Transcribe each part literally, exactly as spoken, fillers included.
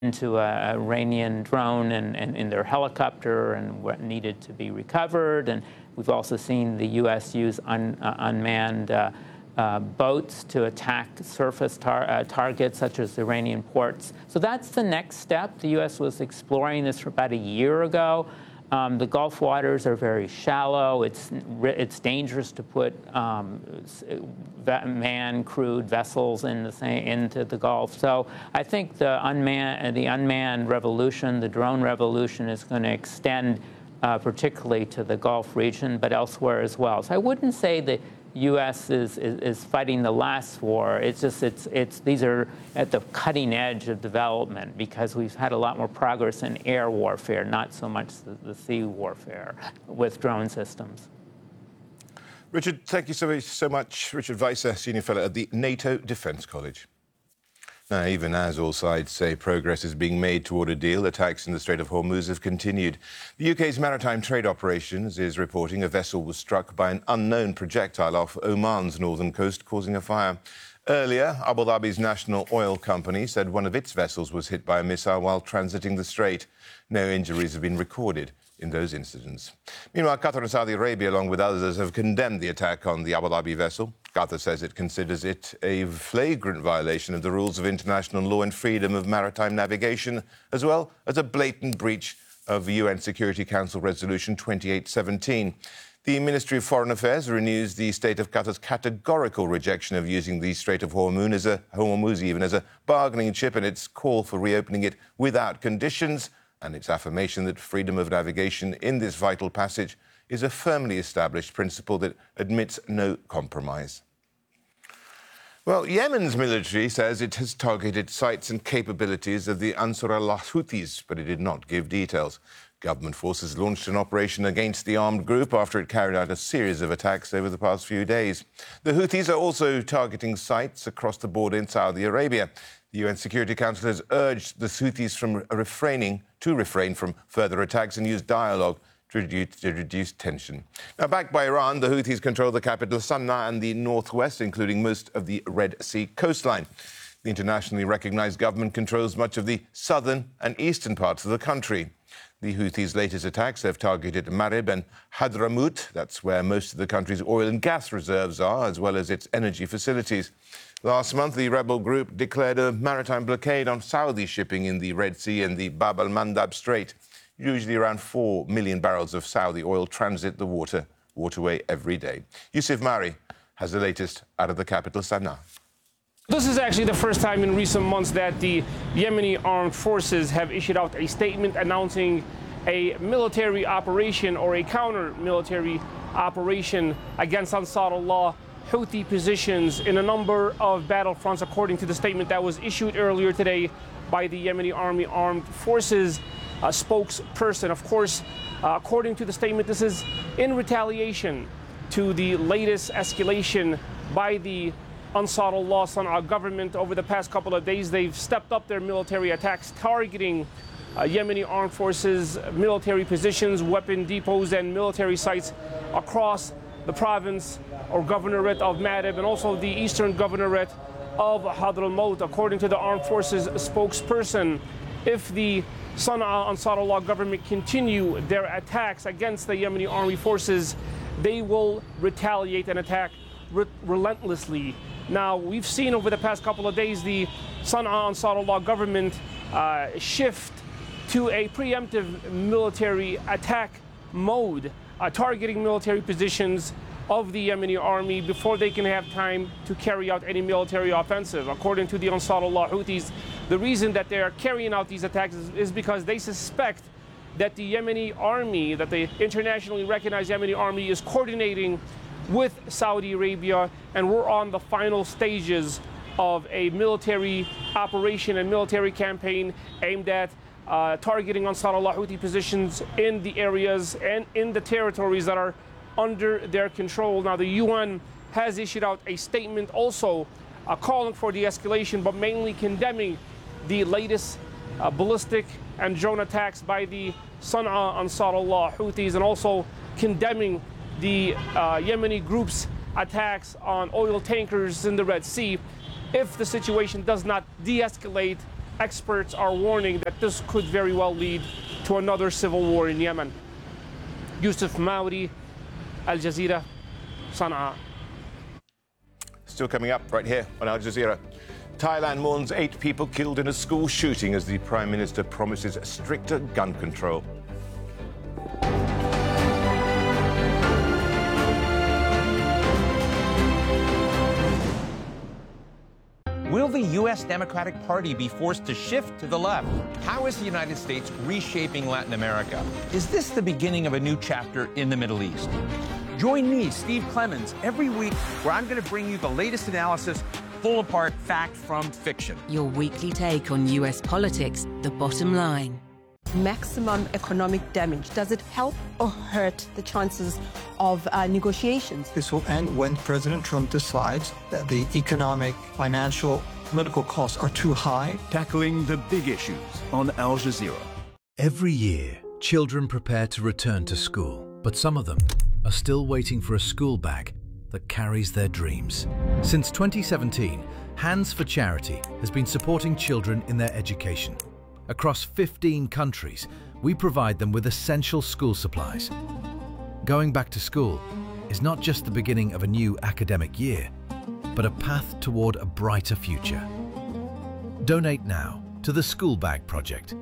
into an Iranian drone and, and in their helicopter and what needed to be recovered. And we've also seen the U S use un, uh, unmanned uh, uh, boats to attack surface tar uh, targets such as Iranian ports. So that's the next step. The U S was exploring this for about a year ago. Um, the Gulf waters are very shallow. It's it's dangerous to put um, manned, crewed vessels in the same, into the Gulf. So I think the unmanned the unmanned revolution, the drone revolution, is going to extend uh, particularly to the Gulf region, but elsewhere as well. So I wouldn't say the U S is, is, is fighting the last war. It's just it's it's these are at the cutting edge of development because we've had a lot more progress in air warfare, not so much the, the sea warfare with drone systems. Richard, thank you so, so much. Richard Weiser, Senior Fellow at the NATO Defence College. Now, even as all sides say progress is being made toward a deal, attacks in the Strait of Hormuz have continued. The U K's Maritime Trade Operations is reporting a vessel was struck by an unknown projectile off Oman's northern coast, causing a fire. Earlier, Abu Dhabi's national oil company said one of its vessels was hit by a missile while transiting the strait. No injuries have been recorded in those incidents. Meanwhile, Qatar and Saudi Arabia, along with others, have condemned the attack on the Abu Dhabi vessel. Qatar says it considers it a flagrant violation of the rules of international law and freedom of maritime navigation, as well as a blatant breach of U N Security Council Resolution twenty-eight seventeen. The Ministry of Foreign Affairs renews the state of Qatar's categorical rejection of using the Strait of Hormuz as a Hormuz even as a bargaining chip, and its call for reopening it without conditions, and its affirmation that freedom of navigation in this vital passage is a firmly established principle that admits no compromise. Well, Yemen's military says it has targeted sites and capabilities of the Ansar Allah Houthis, but it did not give details. Government forces launched an operation against the armed group after it carried out a series of attacks over the past few days. The Houthis are also targeting sites across the border in Saudi Arabia. The U N Security Council has urged the Houthis from refraining, to refrain from further attacks and use dialogue to reduce, to reduce tension. Now, backed by Iran, the Houthis control the capital Sana'a and the northwest, including most of the Red Sea coastline. The internationally recognized government controls much of the southern and eastern parts of the country. The Houthis' latest attacks have targeted Marib and Hadramaut. That's where most of the country's oil and gas reserves are, as well as its energy facilities. Last month, the rebel group declared a maritime blockade on Saudi shipping in the Red Sea and the Bab al-Mandab Strait. Usually around four million barrels of Saudi oil transit the water waterway every day. Yusuf Mari has the latest out of the capital, Sana'a. This is actually the first time in recent months that the Yemeni armed forces have issued out a statement announcing a military operation or a counter-military operation against Ansar Allah Houthi positions in a number of battlefronts, according to the statement that was issued earlier today by the Yemeni Army Armed Forces uh, spokesperson. Of course, uh, according to the statement, this is in retaliation to the latest escalation by the Ansar Allah Sana'a government. Over the past couple of days, they've stepped up their military attacks, targeting uh, Yemeni armed forces, military positions, weapon depots, and military sites across the province or governorate of Marib and also the eastern governorate of Hadramaut. According to the armed forces spokesperson, if the Sana'a Ansar Allah government continue their attacks against the Yemeni army forces, they will retaliate and attack re relentlessly. Now, we've seen over the past couple of days the Sana'a Ansar Allah government uh, shift to a preemptive military attack mode, uh, targeting military positions of the Yemeni army before they can have time to carry out any military offensive. According to the Ansar Allah Houthis, the reason that they are carrying out these attacks is, is because they suspect that the Yemeni army, that the internationally recognized Yemeni army, is coordinating with Saudi Arabia, and we're on the final stages of a military operation and military campaign aimed at uh, targeting Ansar Allah Houthi positions in the areas and in the territories that are under their control. Now, the U N has issued out a statement also uh, calling for de-escalation, but mainly condemning the latest uh, ballistic and drone attacks by the Sana'a Ansar Allah Houthis, and also condemning the uh, Yemeni group's attacks on oil tankers in the Red Sea. If the situation does not de-escalate experts are warning that this could very well lead to another civil war in Yemen. Yusuf Mauri, Al Jazeera, Sana'a. Still coming up right here on Al Jazeera. Thailand mourns eight people killed in a school shooting as the Prime Minister promises stricter gun control. Will the U S Democratic Party be forced to shift to the left? How is the United States reshaping Latin America? Is this the beginning of a new chapter in the Middle East? Join me, Steve Clemons, every week where I'm going to bring you the latest analysis, pull apart fact from fiction. Your weekly take on U S politics, the bottom line. Maximum economic damage. Does it help or hurt the chances of uh, negotiations? This will end when President Trump decides that the economic, financial, political costs are too high. Tackling the big issues on Al Jazeera. Every year, children prepare to return to school, but some of them are still waiting for a school bag that carries their dreams. Since twenty seventeen, Hands for Charity has been supporting children in their education. Across fifteen countries, we provide them with essential school supplies. Going back to school is not just the beginning of a new academic year, but a path toward a brighter future. Donate now to the School Bag Project.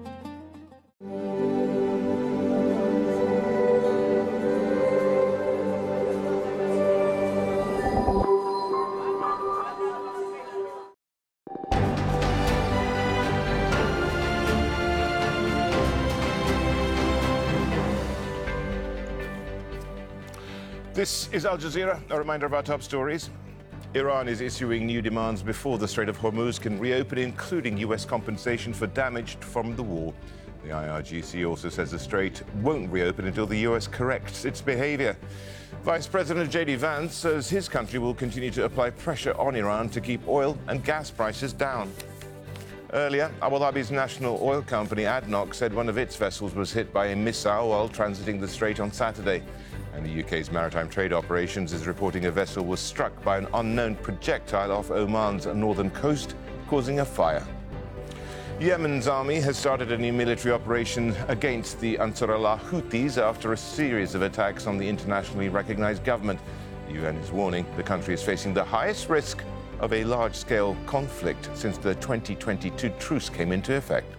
This is Al Jazeera. A reminder of our top stories. Iran is issuing new demands before the Strait of Hormuz can reopen, including U S compensation for damage from the war. The I R G C also says the strait won't reopen until the U S corrects its behavior. Vice President J D Vance says his country will continue to apply pressure on Iran to keep oil and gas prices down. Earlier, Abu Dhabi's national oil company A D N O C said one of its vessels was hit by a missile while transiting the strait on Saturday. And the U K's Maritime Trade Operations is reporting a vessel was struck by an unknown projectile off Oman's northern coast, causing a fire. Yemen's army has started a new military operation against the Ansar Allah Houthis after a series of attacks on the internationally recognized government. The U N is warning the country is facing the highest risk of a large-scale conflict since the twenty twenty-two truce came into effect.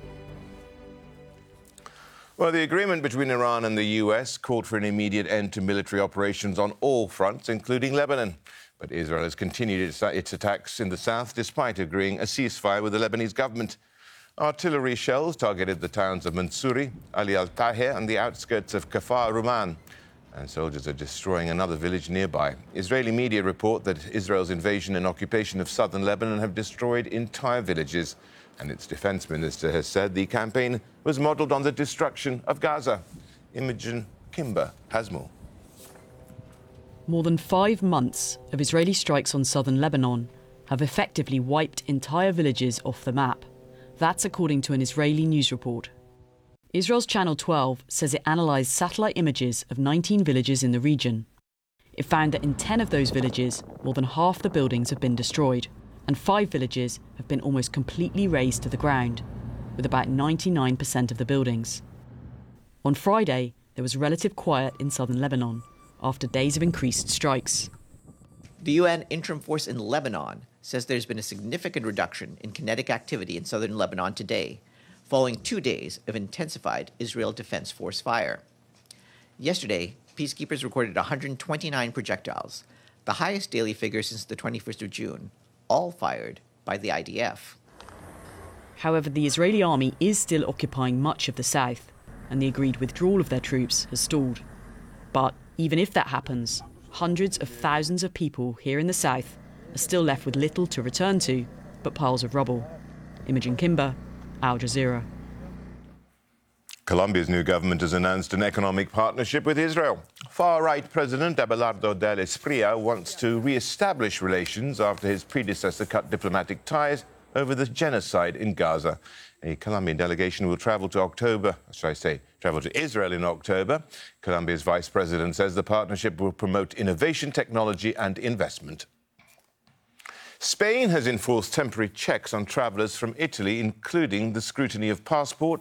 Well, the agreement between Iran and the U S called for an immediate end to military operations on all fronts, including Lebanon. But Israel has continued its, its attacks in the south despite agreeing a ceasefire with the Lebanese government. Artillery shells targeted the towns of Mansouri, Ali al-Tahir and the outskirts of Kafar Ruman. And soldiers are destroying another village nearby. Israeli media report that Israel's invasion and occupation of southern Lebanon have destroyed entire villages. And its defense minister has said the campaign was modeled on the destruction of Gaza. Imogen Kimber has more. More than five months of Israeli strikes on southern Lebanon have effectively wiped entire villages off the map. That's according to an Israeli news report. Israel's Channel twelve says it analysed satellite images of nineteen villages in the region. It found that in ten of those villages, more than half the buildings have been destroyed, and five villages have been almost completely razed to the ground, with about ninety-nine percent of the buildings. On Friday, there was relative quiet in southern Lebanon after days of increased strikes. The U N Interim Force in Lebanon says there's been a significant reduction in kinetic activity in southern Lebanon today, following two days of intensified Israel Defense Force fire. Yesterday, peacekeepers recorded one hundred twenty-nine projectiles, the highest daily figure since the twenty-first of June, all fired by the I D F. However, the Israeli army is still occupying much of the south, and the agreed withdrawal of their troops has stalled. But even if that happens, hundreds of thousands of people here in the south are still left with little to return to but piles of rubble. Imogen Kimber, Al Jazeera. Colombia's new government has announced an economic partnership with Israel. Far-right President Abelardo del Espriella wants to re-establish relations after his predecessor cut diplomatic ties over the genocide in Gaza. A Colombian delegation will travel to October, should I say, travel to Israel in October. Colombia's vice president says the partnership will promote innovation, technology and investment. Spain has enforced temporary checks on travellers from Italy, including the scrutiny of passport